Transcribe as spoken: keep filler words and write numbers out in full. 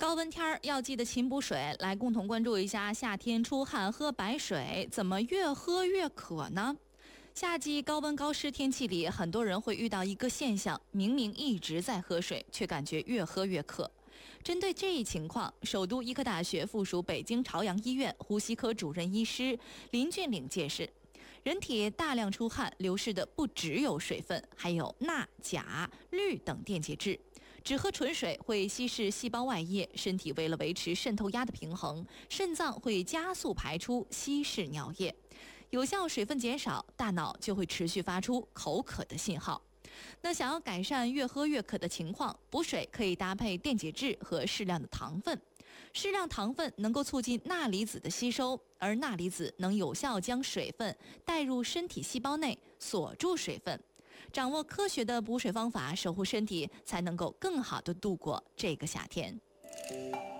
高温天儿要记得勤补水，来共同关注一下夏天出汗喝白水，怎么越喝越渴呢？夏季高温高湿天气里，很多人会遇到一个现象，明明一直在喝水，却感觉越喝越渴。针对这一情况，首都医科大学附属北京朝阳医院呼吸科主任医师林俊岭解释，人体大量出汗流失的不只有水分，还有钠、钾、氯等电解质。只喝纯水会稀释细胞外液，身体为了维持渗透压的平衡，肾脏会加速排出稀释尿液。有效水分减少，大脑就会持续发出口渴的信号。那想要改善越喝越渴的情况，补水可以搭配电解质和适量的糖分。适量糖分能够促进钠离子的吸收，而钠离子能有效将水分带入身体细胞内，锁住水分。掌握科学的补水方法，守护身体，才能够更好地度过这个夏天。